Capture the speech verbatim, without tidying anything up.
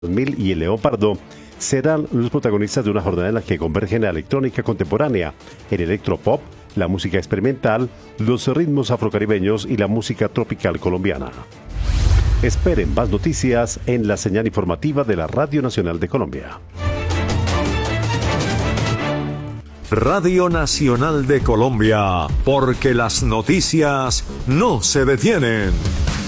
dos mil y el Leopardo serán los protagonistas de una jornada en la que convergen la electrónica contemporánea, el electropop, la música experimental, los ritmos afrocaribeños y la música tropical colombiana. Esperen más noticias en la señal informativa de la Radio Nacional de Colombia. Radio Nacional de Colombia, porque las noticias no se detienen.